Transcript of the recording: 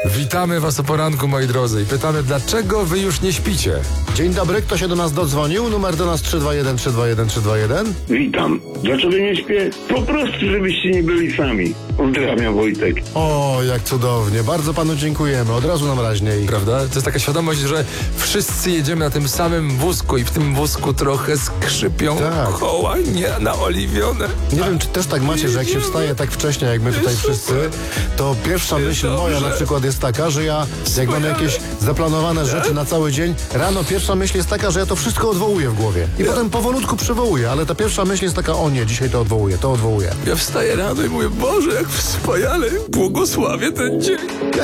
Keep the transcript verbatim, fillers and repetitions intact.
Witamy was o poranku, moi drodzy, i pytamy, dlaczego wy już nie śpicie? Dzień dobry, kto się do nas dodzwonił? Numer do nas trzy dwa jeden trzy dwa jeden trzy dwa jeden. Witam. Dlaczego nie śpię? Po prostu, żebyście nie byli sami. Pozdrawiam, Wojtek. O, jak cudownie. Bardzo panu dziękujemy. Od razu nam raźniej. Prawda? To jest taka świadomość, że wszyscy jedziemy na tym samym wózku i w tym wózku trochę skrzypią Tak. koła nie naoliwione. Nie wiem, czy też tak macie, że jak się wstaje tak wcześnie, jak my tutaj wszyscy, to pierwsza myśl moja na przykład jest taka, że ja, jak mam jakieś zaplanowane rzeczy na cały dzień, rano pierwsza myśl jest taka, że ja to wszystko odwołuję w głowie. I potem powolutku przywołuję, ale ta pierwsza myśl jest taka, o nie, dzisiaj to odwołuję, to odwołuję. Ja wstaję rano i mówię, Boże, jak wspaniale, błogosławię ten dzień. Ja